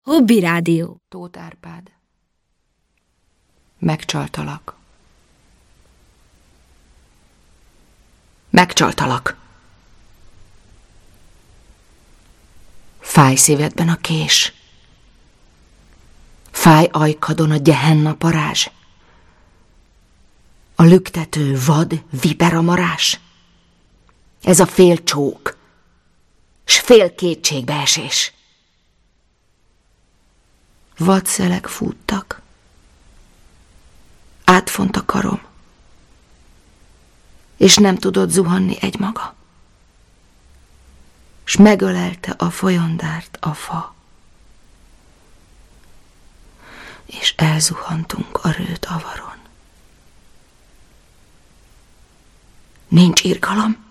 Hobby Rádió. Tóth Árpád. Megcsaltalak. Megcsaltalak. Fáj szívedben a kés. Fáj ajkadon a gyehenna parázs. A lüktető vad viperamarás. Ez a fél csók, s fél kétségbeesés. Vadszelek futtak. Átfont a karom, és nem tudott zuhanni egymaga. S megölelte a folyondárt a fa. És elzuhantunk a rőt avaron. Nincs irgalom?